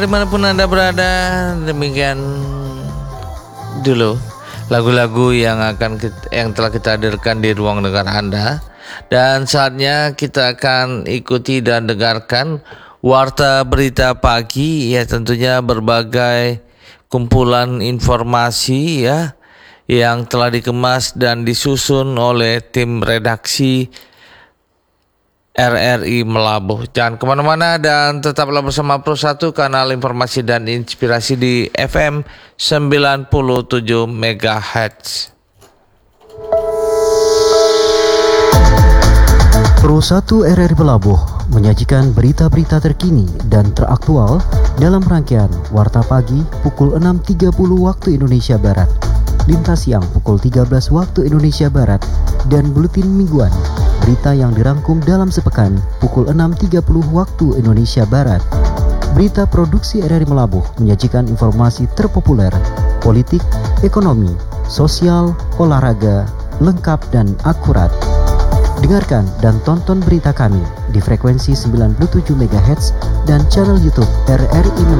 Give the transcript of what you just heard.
Dimanapun Anda berada, demikian dulu lagu-lagu yang telah kita hadirkan di ruang dengar Anda. Dan saatnya kita akan ikuti dan dengarkan Warta Berita Pagi, ya, tentunya berbagai kumpulan informasi ya yang telah dikemas dan disusun oleh tim redaksi RRI Melabuh. Jangan kemana-mana dan tetaplah bersama Pro 1, kanal informasi dan inspirasi di FM 97 MHz. Pro 1 RRI Melabuh menyajikan berita-berita terkini dan teraktual dalam rangkaian Warta Pagi pukul 6.30 waktu Indonesia Barat, Lintas Siang pukul 13 waktu Indonesia Barat, dan Buletin Mingguan, berita yang dirangkum dalam sepekan pukul 6.30 waktu Indonesia Barat. Berita produksi RRI Melabuh menyajikan informasi terpopuler, politik, ekonomi, sosial, olahraga, lengkap dan akurat. Dengarkan dan tonton berita kami di frekuensi 97 MHz dan channel YouTube RRI Melabuh.